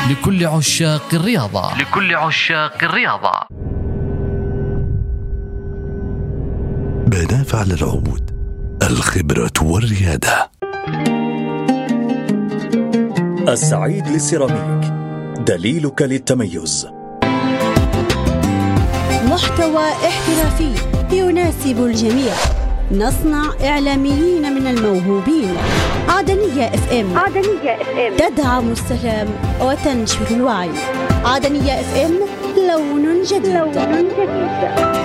لكل عشاق الرياضة. بنافع للعود، الخبرة والريادة. السعيد للسيراميك، دليلك للتميز. محتوى احترافي يناسب الجميع. نصنع إعلاميين من الموهوبين. عدنية FM تدعم السلام وتنشر الوعي. عدنية FM، لون جديد.